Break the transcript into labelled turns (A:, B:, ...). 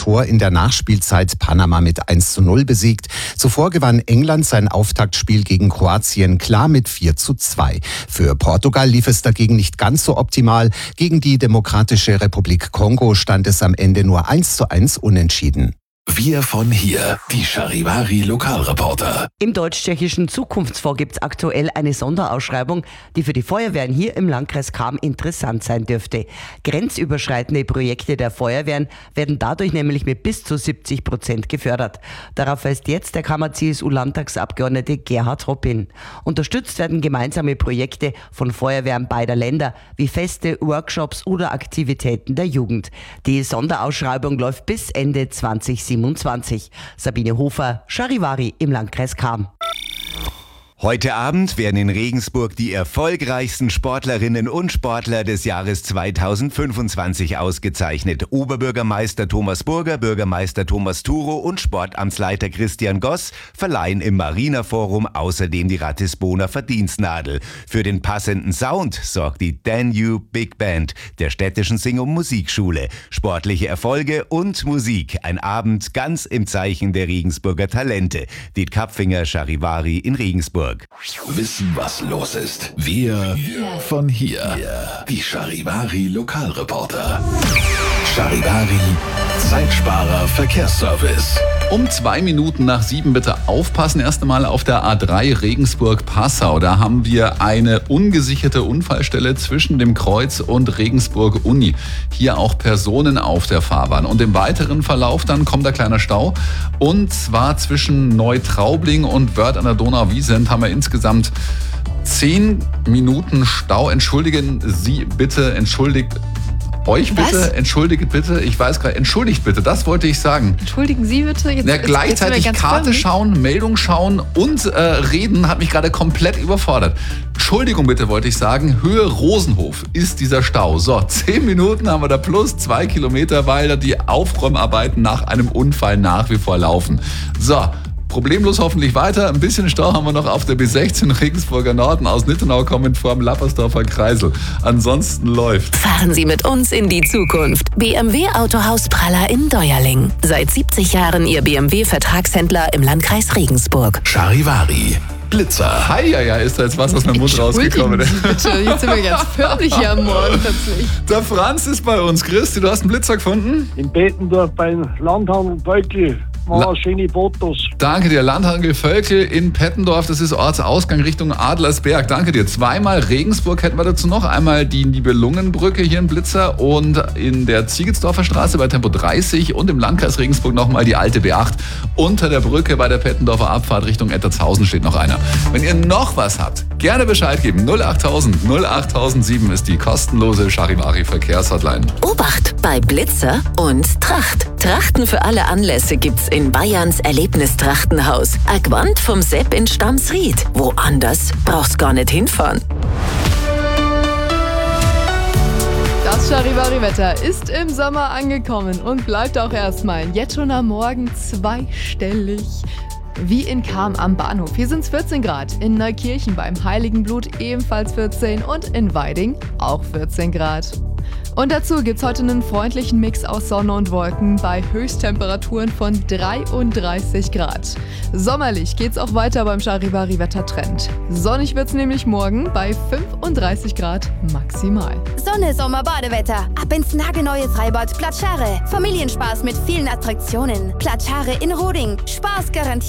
A: zuvor in der Nachspielzeit Panama mit 1:0 besiegt. Zuvor gewann England sein Auftaktspiel gegen Kroatien klar mit 4:2. Für Portugal lief es dagegen nicht ganz so optimal. Gegen die Demokratische Republik Kongo stand es am Ende nur 1:1 unentschieden.
B: Wir von hier, die Charivari Lokalreporter.
C: Im Deutsch-Tschechischen Zukunftsfonds gibt es aktuell eine Sonderausschreibung, die für die Feuerwehren hier im Landkreis Cham interessant sein dürfte. Grenzüberschreitende Projekte der Feuerwehren werden dadurch nämlich mit bis zu 70% gefördert. Darauf weist jetzt der Kammer-CSU-Landtagsabgeordnete Gerhard Hopp hin. Unterstützt werden gemeinsame Projekte von Feuerwehren beider Länder, wie Feste, Workshops oder Aktivitäten der Jugend. Die Sonderausschreibung läuft bis Ende 2027. Sabine Hofer, Charivari im Landkreis Cham.
D: Heute Abend werden in Regensburg die erfolgreichsten Sportlerinnen und Sportler des Jahres 2025 ausgezeichnet. Oberbürgermeister Thomas Burger, Bürgermeister Thomas Turo und Sportamtsleiter Christian Goss verleihen im Marina Forum außerdem die Ratisboner Verdienstnadel. Für den passenden Sound sorgt die Danube Big Band der städtischen Sing- und Musikschule. Sportliche Erfolge und Musik. Ein Abend ganz im Zeichen der Regensburger Talente. Diet Kapfinger, Charivari in Regensburg.
B: Wissen, was los ist. Wir von hier. Die Charivari Lokalreporter. Charivari Zeitsparer Verkehrsservice.
E: Um 2 Minuten nach 7 bitte aufpassen. Erst einmal auf der A3 Regensburg-Passau. Da haben wir eine ungesicherte Unfallstelle zwischen dem Kreuz und Regensburg-Uni. Hier auch Personen auf der Fahrbahn. Und im weiteren Verlauf dann kommt ein kleiner Stau. Und zwar zwischen Neutraubling und Wörth an der Donau-Wiesent haben wir insgesamt 10 Minuten Stau. Entschuldigen Sie bitte, entschuldigt bitte, ich weiß gerade, entschuldigt bitte, das wollte ich sagen.
F: Entschuldigen Sie bitte.
E: Gleichzeitig
F: jetzt
E: Karte schauen, Meldung schauen und reden hat mich gerade komplett überfordert. Entschuldigung bitte, wollte ich sagen, Höhe Rosenhof ist dieser Stau. So, 10 Minuten haben wir da plus 2 Kilometer, weil da die Aufräumarbeiten nach einem Unfall nach wie vor laufen. So. Problemlos hoffentlich weiter. Ein bisschen Stau haben wir noch auf der B16 Regensburger Norden aus Nittenau kommend vor dem Lappersdorfer Kreisel. Ansonsten läuft.
G: Fahren Sie mit uns in die Zukunft. BMW Autohaus Praller in Deuerling. Seit 70 Jahren Ihr BMW-Vertragshändler im Landkreis Regensburg.
B: Charivari Blitzer.
E: Ja, ist da jetzt was aus meinem Mund rausgekommen.
F: Bitte, jetzt sind wir ganz förmlich hier am Morgen plötzlich.
E: Der Franz ist bei uns. Christi, du hast einen Blitzer gefunden?
H: In Bettendorf beim Landhandel Böckli. Schöne Fotos.
E: Danke dir. Landhandel Völkel in Pettendorf, das ist Ortsausgang Richtung Adlersberg. Danke dir. 2-mal Regensburg hätten wir dazu noch. Einmal die Nibelungenbrücke hier in Blitzer und in der Ziegelsdorfer Straße bei Tempo 30 und im Landkreis Regensburg nochmal die alte B8. Unter der Brücke bei der Pettendorfer Abfahrt Richtung Ettertshausen steht noch einer. Wenn ihr noch was habt, gerne Bescheid geben. 08000 08007 ist die kostenlose Charivari Verkehrshotline.
G: Obacht bei Blitzer und Tracht. Trachten für alle Anlässe gibt's in Bayerns Erlebnistrachtenhaus. Agwand vom Sepp in Stamsried. Woanders brauchst gar nicht hinfahren.
F: Das Charivari-Wetter ist im Sommer angekommen und bleibt auch erstmal. Jetzt schon am Morgen zweistellig. Wie in Cham am Bahnhof. Hier sind es 14 Grad. In Neukirchen beim Heiligen Blut ebenfalls 14 und in Weiding auch 14 Grad. Und dazu gibt's heute einen freundlichen Mix aus Sonne und Wolken bei Höchsttemperaturen von 33 Grad. Sommerlich geht's auch weiter beim Charivari-Wettertrend. Sonnig wird's nämlich morgen bei 35 Grad maximal.
I: Sonne, Sommer, Badewetter. Ab ins nagelneue Freibad Platschare. Familienspaß mit vielen Attraktionen. Platschare in Roding. Spaß garantiert.